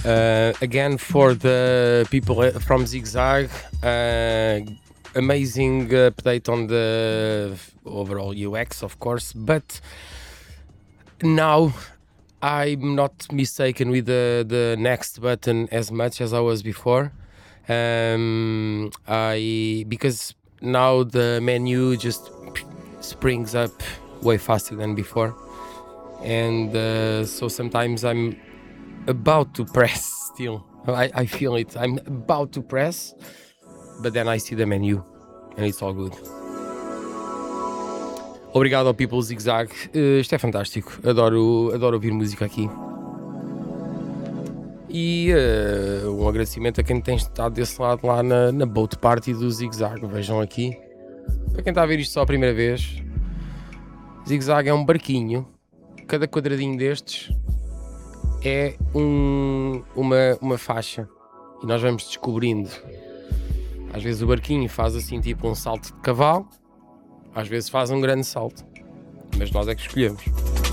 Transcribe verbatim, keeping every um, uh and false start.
Uh, again, for the people from Zigzag, uh, amazing update on the overall U X, of course, but now I'm not mistaken with the, the next button as much as I was before. Um, I because now the menu just springs up way faster than before, and uh, so sometimes I'm about to press still. I, I feel it. I'm about to press, but then I see the menu, and it's all good. Obrigado ao People Zigzag. Uh, isto é fantástico. Adoro, adoro ouvir música aqui. E uh, um agradecimento a quem tem estado desse lado lá na, na boat party do Zigzag. Vejam aqui. Para quem está a ver isto só a primeira vez, Zigzag é um barquinho. Cada quadradinho destes é um, uma, uma faixa. E nós vamos descobrindo. Às vezes o barquinho faz assim tipo um salto de cavalo. Às vezes faz um grande salto. Mas nós é que escolhemos.